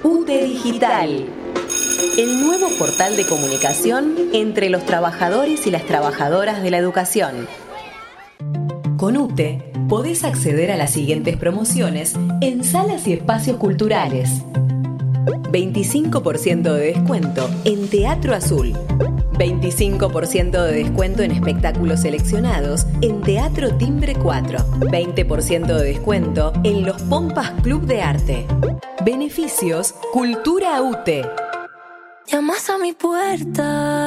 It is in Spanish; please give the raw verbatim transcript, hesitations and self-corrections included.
UTE Digital, el nuevo portal de comunicación entre los trabajadores y las trabajadoras de la educación. Con UTE podés acceder a las siguientes promociones en salas y espacios culturales. veinticinco por ciento de descuento en Teatro Azul. veinticinco por ciento de descuento en espectáculos seleccionados en Teatro Timbre cuatro. veinte por ciento de descuento en los Pompas Club de Arte. Beneficios Cultura UTE. Llamas a mi puerta